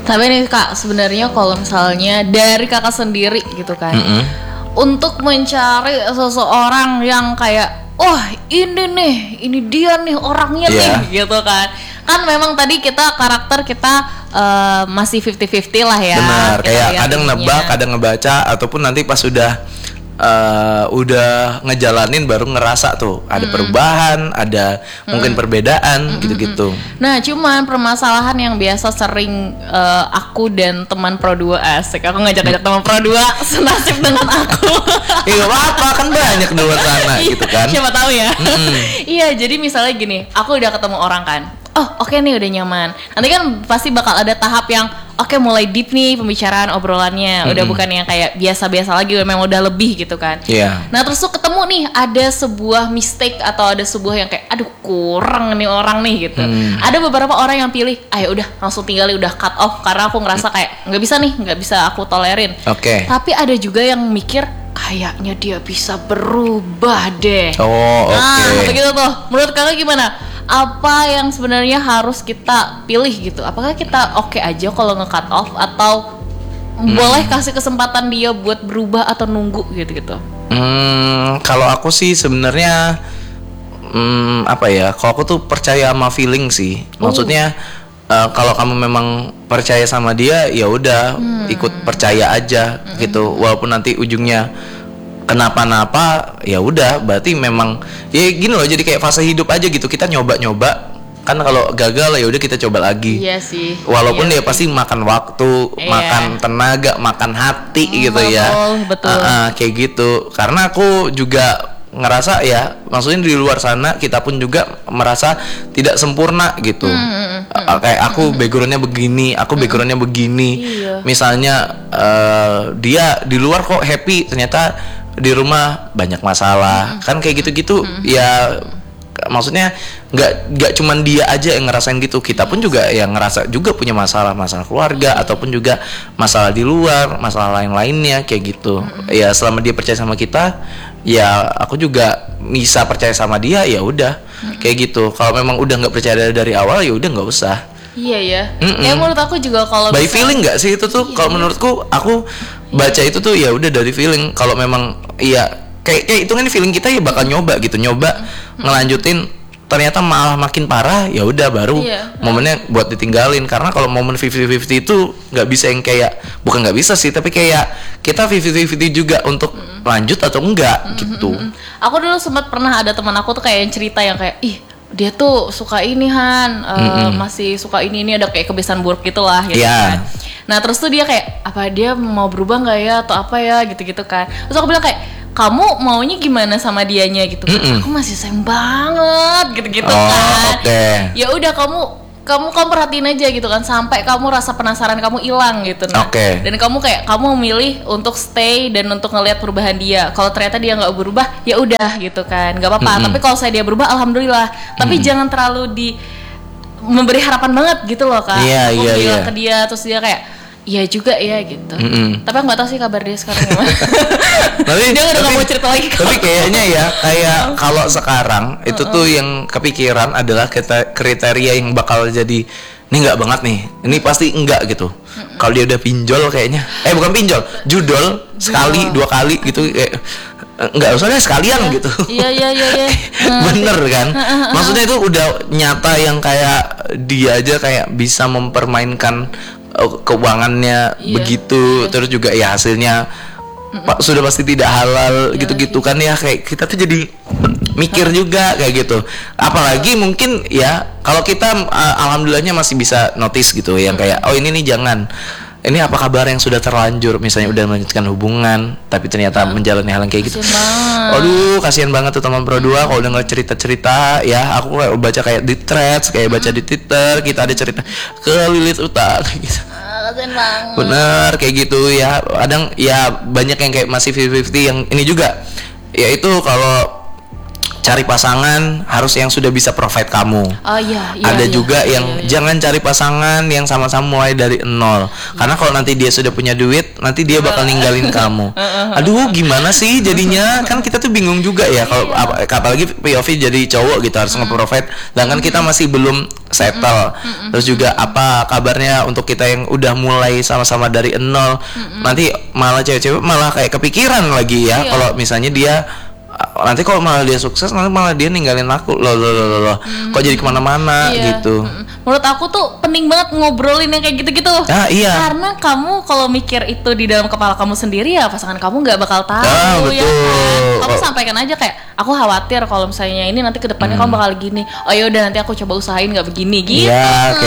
Tapi nih Kak, sebenarnya kalau misalnya dari Kakak sendiri gitu kan, untuk mencari seseorang yang kayak, oh ini dia nih orangnya nih gitu kan. Kan memang tadi karakter kita masih 50-50 lah ya. Benar, kayak kadang nebak, kadang ngebaca, ataupun nanti pas udah ngejalanin baru ngerasa tuh ada perubahan, ada mungkin perbedaan gitu-gitu. Nah, cuman permasalahan yang biasa sering aku dan teman Pro 2 asik. Aku ngajak-ngajak teman Pro 2 senasib dengan aku. Iya, apa kan banyak di luar sana gitu kan. Siapa tahu ya. Iya, jadi misalnya gini, aku udah ketemu orang kan. Oh, oke nih udah nyaman. Nanti kan pasti bakal ada tahap yang mulai deep nih pembicaraan obrolannya. Udah bukan yang kayak biasa-biasa lagi, memang udah lebih gitu kan. Iya. Nah, terus tuh ketemu nih ada sebuah mistake atau ada sebuah yang kayak aduh kurang nih orang nih gitu. Ada beberapa orang yang pilih, ayo udah langsung tinggalin, udah cut off karena aku ngerasa kayak nggak bisa aku tolerin. Oke. Tapi ada juga yang mikir kayaknya dia bisa berubah deh. Oh, oke. Nah, begitu tuh. Menurut kakak gimana? Apa yang sebenarnya harus kita pilih gitu? Apakah kita oke aja kalau nge-cut off atau boleh kasih kesempatan dia buat berubah atau nunggu gitu-gitu? Kalau aku sih sebenarnya apa ya? Kalau aku tuh percaya sama feeling sih. Maksudnya kalau kamu memang percaya sama dia, ya udah ikut percaya aja gitu. Walaupun nanti ujungnya kenapa-napa, ya udah berarti memang ya gini loh, jadi kayak fase hidup aja gitu, kita nyoba-nyoba kan, kalau gagal ya udah kita coba lagi. Iya sih. Walaupun dia pasti makan waktu, makan tenaga, makan hati gitu ya. Betul. Kayak gitu. Karena aku juga ngerasa ya, maksudnya di luar sana kita pun juga merasa tidak sempurna gitu. Kayak aku backgroundnya begini, aku backgroundnya begini. Misalnya dia di luar kok happy, ternyata di rumah banyak masalah. Kan kayak gitu-gitu ya. Maksudnya nggak cuman dia aja yang ngerasain gitu, kita pun juga yang ngerasa juga punya masalah keluarga, ataupun juga masalah di luar, masalah lain-lainnya kayak gitu. Ya selama dia percaya sama kita, ya aku juga bisa percaya sama dia, ya udah kayak gitu. Kalau memang udah nggak percaya dari awal, ya udah nggak usah. Iya ya. Kayak menurut aku juga kalau by feeling nggak sih itu tuh? Kalau menurutku, aku baca itu tuh ya udah dari feeling. Kalau memang iya kayak itu kan feeling kita, ya bakal nyoba ngelanjutin, ternyata malah makin parah, ya udah baru momennya buat ditinggalin. Karena kalau momen 50-50 itu nggak bisa yang kayak, bukan nggak bisa sih, tapi kayak kita 50-50 juga untuk lanjut atau enggak gitu. Aku dulu sempat pernah ada teman aku tuh kayak yang cerita yang kayak, ih dia tuh suka ini Han, masih suka ini ada kayak kebiasaan buruk gitulah gitu kan. Nah terus tuh dia kayak, apa dia mau berubah nggak ya atau apa ya gitu-gitu kan. Terus aku bilang kayak, kamu maunya gimana sama dianya gitu? Aku masih sayang banget gitu-gitu kan. Ya udah kamu perhatiin aja gitu kan, sampai kamu rasa penasaran kamu hilang gitu. Dan kamu memilih untuk stay dan untuk ngelihat perubahan dia. Kalau ternyata dia nggak berubah, ya udah gitu kan, nggak apa-apa. Tapi kalau saya dia berubah, alhamdulillah. Tapi jangan terlalu memberi harapan banget gitu loh kan. Aku bilang ke dia, terus dia kayak, iya juga ya gitu. Tapi aku nggak tahu sih kabar dia sekarang gimana. Dia udah nggak mau cerita lagi. Tapi kayaknya ya, kayak kalau sekarang itu tuh yang kepikiran adalah kriteria yang bakal jadi, ini nggak banget nih, ini pasti enggak gitu. Kalau dia udah pinjol kayaknya, bukan pinjol, judol sekali 2 kali gitu, nggak usah deh sekalian gitu. Iya. Bener kan? Maksudnya itu udah nyata yang kayak dia aja kayak bisa mempermainkan keuangannya begitu, terus juga ya hasilnya sudah pasti tidak halal gitu-gitu kan ya, kayak kita tuh jadi mikir juga kayak gitu. Apalagi mungkin ya kalau kita alhamdulillahnya masih bisa notice gitu yang kayak, oh ini nih jangan, ini apa kabar yang sudah terlanjur, misalnya udah melanjutkan hubungan tapi ternyata menjalani hal yang kayak gitu. Aduh kasihan banget tuh teman Pro 2 kalau denger cerita-cerita ya. Aku kayak baca kayak di threads, kayak baca di Twitter, kita ada cerita ke lilit utang gitu. Bener kayak gitu ya. Kadang ya banyak yang kayak masih 50-50 yang ini juga, yaitu kalau cari pasangan harus yang sudah bisa provide kamu. Oh iya. Ada juga yang jangan cari pasangan yang sama-sama mulai dari nol. Karena kalau nanti dia sudah punya duit, nanti dia bakal ninggalin kamu. Aduh, gimana sih jadinya? Kan kita tuh bingung juga ya kalau apalagi POV jadi cowok gitu harus nge-provide, sedangkan kita masih belum settle. Terus juga apa kabarnya untuk kita yang udah mulai sama-sama dari nol, nanti malah cewek-cewek malah kayak kepikiran lagi ya kalau misalnya dia nanti kalau malah dia sukses, nanti malah dia ninggalin aku loh. Kok jadi kemana-mana gitu. Menurut aku tuh penting banget ngobrolin yang kayak gitu-gitu. Iya. Karena kamu kalau mikir itu di dalam kepala kamu sendiri ya pasangan kamu nggak bakal tahu betul. ya kan. Kamu sampaikan aja kayak aku khawatir kalau misalnya ini nanti kedepannya kamu bakal gini. Oh ya udah nanti aku coba usahain nggak begini gitu. Iya.